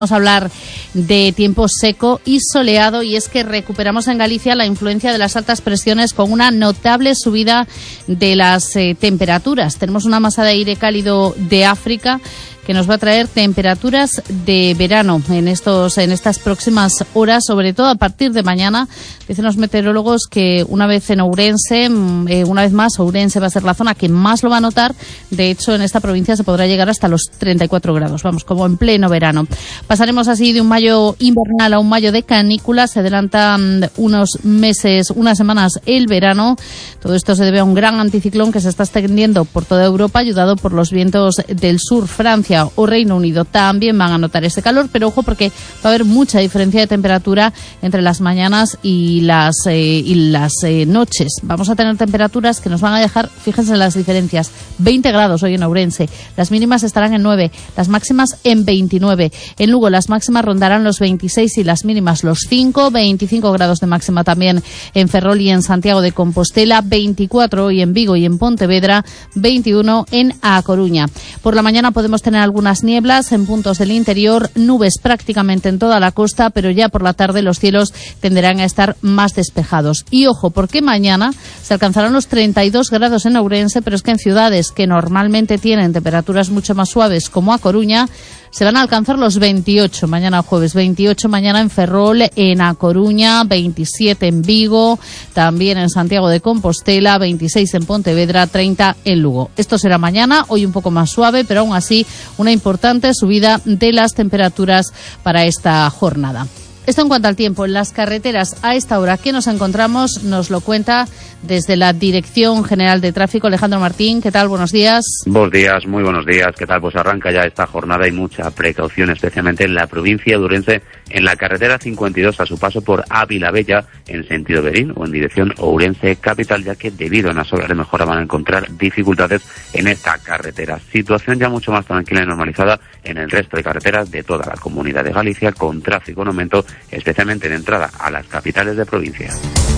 Vamos a hablar de tiempo seco y soleado, y es que recuperamos en Galicia la influencia de las altas presiones con una notable subida de las temperaturas. Tenemos una masa de aire cálido de África que nos va a traer temperaturas de verano en estas próximas horas, sobre todo a partir de mañana. Dicen los meteorólogos que una vez en Ourense, una vez más, Ourense va a ser la zona que más lo va a notar. De hecho, en esta provincia se podrá llegar hasta los 34 grados, vamos, como en pleno verano. Pasaremos así de un mayo invernal a un mayo de canícula. Se adelantan unas semanas el verano. Todo esto se debe a un gran anticiclón que se está extendiendo por toda Europa, ayudado por los vientos del sur. Francia o Reino Unido también van a notar ese calor, pero ojo, porque va a haber mucha diferencia de temperatura entre las mañanas y las noches. Vamos a tener temperaturas que nos van a dejar, fíjense en las diferencias, 20 grados hoy en Ourense, las mínimas estarán en 9, las máximas en 29. En Lugo las máximas rondarán los 26 y las mínimas los 5, 25 grados de máxima también en Ferrol y en Santiago de Compostela, 24 hoy en Vigo y en Pontevedra, 21 en A Coruña. Por la mañana podemos tener algunas nieblas en puntos del interior, nubes prácticamente en toda la costa, pero ya por la tarde los cielos tenderán a estar más despejados. Y ojo, porque mañana se alcanzarán los 32 grados en Ourense, pero es que en ciudades que normalmente tienen temperaturas mucho más suaves, como A Coruña, se van a alcanzar los 28 mañana jueves, 28 mañana en Ferrol, en A Coruña, 27 en Vigo, también en Santiago de Compostela, 26 en Pontevedra, 30 en Lugo. Esto será mañana, hoy un poco más suave, pero aún así una importante subida de las temperaturas para esta jornada. Esto en cuanto al tiempo. En las carreteras a esta hora que nos encontramos nos lo cuenta desde la Dirección General de Tráfico Alejandro Martín. ¿Qué tal? Buenos días. Buenos días, muy buenos días. ¿Qué tal? Pues arranca ya esta jornada y mucha precaución, especialmente en la provincia de Ourense, en la carretera 52 a su paso por Ávila Bella en sentido Berín o en dirección Ourense capital, ya que debido a unas obras de mejora van a encontrar dificultades en esta carretera. Situación ya mucho más tranquila y normalizada en el resto de carreteras de toda la Comunidad de Galicia, con tráfico en aumento, especialmente de entrada a las capitales de provincia.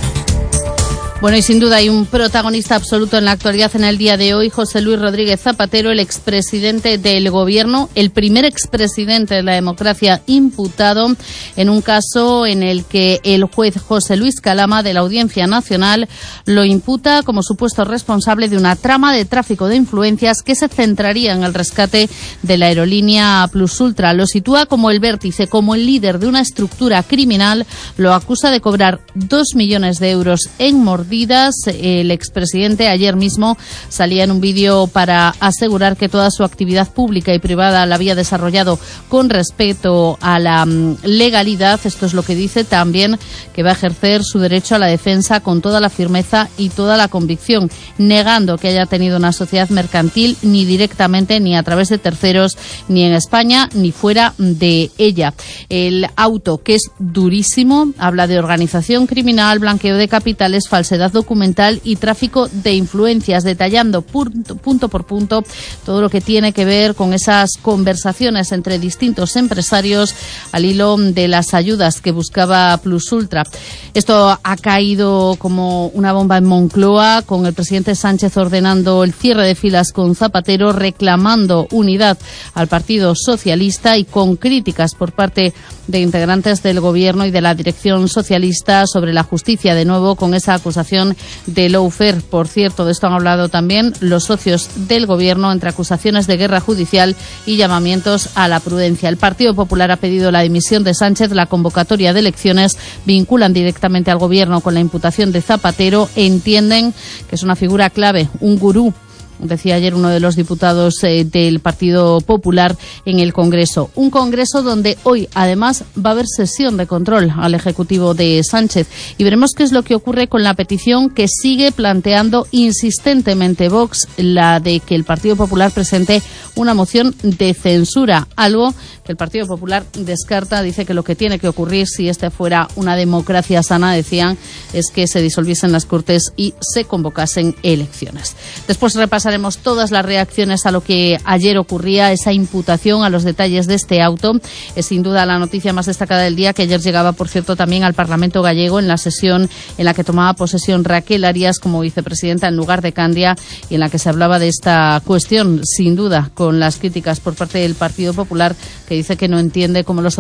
Bueno, y sin duda hay un protagonista absoluto en la actualidad en el día de hoy, José Luis Rodríguez Zapatero, el expresidente del Gobierno, el primer expresidente de la democracia imputado en un caso en el que el juez José Luis Calama de la Audiencia Nacional lo imputa como supuesto responsable de una trama de tráfico de influencias que se centraría en el rescate de la aerolínea Plus Ultra. Lo sitúa como el vértice, como el líder de una estructura criminal, lo acusa de cobrar 2 millones de euros en mordidas. El expresidente ayer mismo salía en un vídeo para asegurar que toda su actividad pública y privada la había desarrollado con respeto a la legalidad. Esto es lo que dice también, que va a ejercer su derecho a la defensa con toda la firmeza y toda la convicción, negando que haya tenido una sociedad mercantil ni directamente ni a través de terceros, ni en España ni fuera de ella. El auto, que es durísimo, habla de organización criminal, blanqueo de capitales, falsedad documental y tráfico de influencias, detallando punto por punto todo lo que tiene que ver con esas conversaciones entre distintos empresarios al hilo de las ayudas que buscaba Plus Ultra. Esto ha caído como una bomba en Moncloa, con el presidente Sánchez ordenando el cierre de filas con Zapatero, reclamando unidad al Partido Socialista y con críticas por parte de integrantes del Gobierno y de la dirección socialista sobre la justicia, de nuevo con esa acusación de lawfare. Por cierto, de esto han hablado también los socios del Gobierno, entre acusaciones de guerra judicial y llamamientos a la prudencia. El Partido Popular ha pedido la dimisión de Sánchez. La convocatoria de elecciones vinculan directamente al Gobierno con la imputación de Zapatero. Entienden que es una figura clave, un gurú, decía ayer uno de los diputados del Partido Popular en el Congreso. Un Congreso donde hoy, además, va a haber sesión de control al Ejecutivo de Sánchez. Y veremos qué es lo que ocurre con la petición que sigue planteando insistentemente Vox, la de que el Partido Popular presente una moción de censura, algo que el Partido Popular descarta. Dice que lo que tiene que ocurrir, si este fuera una democracia sana, decían, es que se disolviesen las Cortes y se convocasen elecciones. Después repasaremos todas las reacciones a lo que ayer ocurría, esa imputación, a los detalles de este auto. Es sin duda la noticia más destacada del día, que ayer llegaba, por cierto, también al Parlamento gallego en la sesión en la que tomaba posesión Raquel Arias como vicepresidenta en lugar de Candia, y en la que se hablaba de esta cuestión, sin duda, con las críticas por parte del Partido Popular, que dice que no entiende cómo los